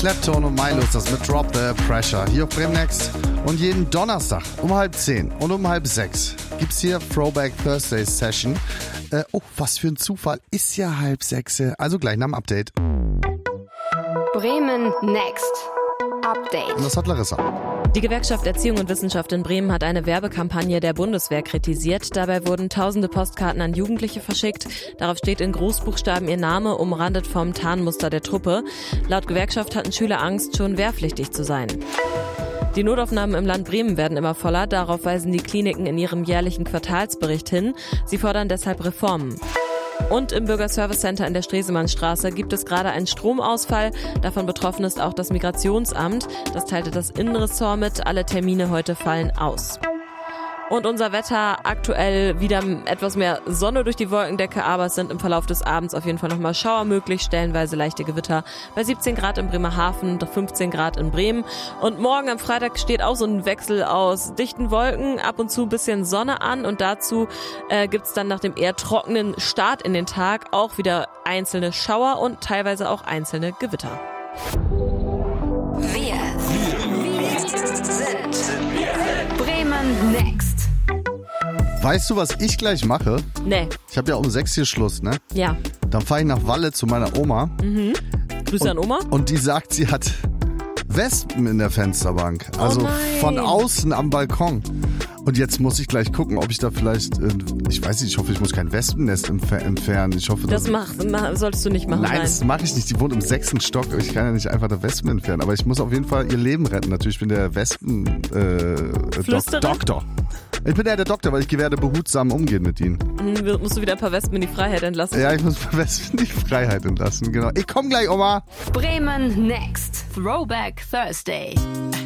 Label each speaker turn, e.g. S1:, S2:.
S1: Clapton und Milos, das mit Drop the Pressure. Hier auf Bremen Next. Und jeden Donnerstag um 9:30 und um 5:30 gibt's hier Throwback Thursday Session. Was für ein Zufall. Ist ja 5:30. Also gleich nach dem Update.
S2: Bremen Next. Update.
S1: Und das hat Larissa.
S3: Die Gewerkschaft Erziehung und Wissenschaft in Bremen hat eine Werbekampagne der Bundeswehr kritisiert. Dabei wurden tausende Postkarten an Jugendliche verschickt. Darauf steht in Großbuchstaben ihr Name, umrandet vom Tarnmuster der Truppe. Laut Gewerkschaft hatten Schüler Angst, schon wehrpflichtig zu sein. Die Notaufnahmen im Land Bremen werden immer voller. Darauf weisen die Kliniken in ihrem jährlichen Quartalsbericht hin. Sie fordern deshalb Reformen. Und im Bürgerservice Center in der Stresemannstraße gibt es gerade einen Stromausfall. Davon betroffen ist auch das Migrationsamt. Das teilte das Innenressort mit. Alle Termine heute fallen aus. Und unser Wetter aktuell wieder etwas mehr Sonne durch die Wolkendecke, aber es sind im Verlauf des Abends auf jeden Fall nochmal Schauer möglich, stellenweise leichte Gewitter bei 17 Grad in Bremerhaven, 15 Grad in Bremen. Und morgen am Freitag steht auch so ein Wechsel aus dichten Wolken, ab und zu ein bisschen Sonne an und dazu gibt's dann nach dem eher trockenen Start in den Tag auch wieder einzelne Schauer und teilweise auch einzelne Gewitter.
S2: Wir sind Bremen Next.
S1: Weißt du, was ich gleich mache?
S3: Nee.
S1: Ich habe ja um 6 hier Schluss, ne?
S3: Ja.
S1: Dann fahre ich nach Walle zu meiner Oma.
S3: Grüße an Oma.
S1: Und die sagt, sie hat Wespen in der Fensterbank. Also
S3: nein.
S1: von außen am Balkon. Und jetzt muss ich gleich gucken, ob ich da vielleicht, ich weiß nicht, ich hoffe, ich muss kein Wespennest entfernen. Ich hoffe,
S3: Das solltest du nicht machen.
S1: Nein, das mache ich nicht. Die wohnt im 6. Stock. Ich kann ja nicht einfach da Wespen entfernen. Aber ich muss auf jeden Fall ihr Leben retten. Natürlich, ich bin der Doktor. Ich bin ja der Doktor, weil ich werde behutsam umgehen mit ihnen.
S3: Musst du wieder ein paar Wespen in die Freiheit entlassen?
S1: Ja, ich muss ein paar Wespen in die Freiheit entlassen, genau. Ich komm gleich, Oma.
S2: Bremen Next. Throwback Thursday.